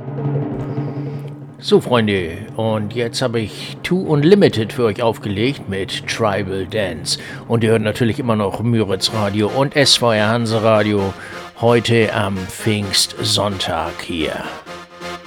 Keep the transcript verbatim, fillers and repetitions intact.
So, Freunde, und jetzt habe ich Two Unlimited für euch aufgelegt mit Tribal Dance. Und ihr hört natürlich immer noch Müritz Radio und S V R Hanse Radio heute am Pfingstsonntag hier.